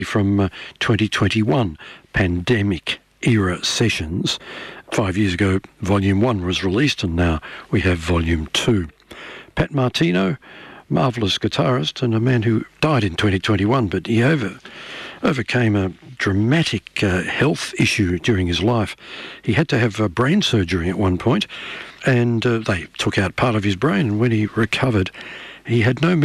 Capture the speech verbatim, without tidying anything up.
from uh, twenty twenty-one pandemic era sessions. Five years ago, Volume one was released, and now we have Volume two. Pat Martino, marvellous guitarist and a man who died in twenty twenty-one, but he over, overcame a dramatic uh, health issue during his life. He had to have uh, brain surgery at one point, and uh, they took out part of his brain, and when he recovered, he had no